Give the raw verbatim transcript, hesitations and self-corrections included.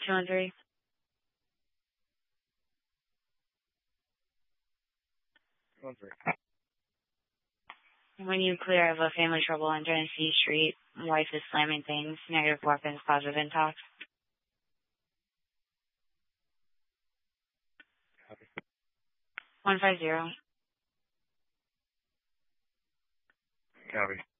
two one three. two one three. When you clear of a family trouble on Genesee Street, wife is slamming things, negative weapons, positive intox. Copy. one five zero. Copy.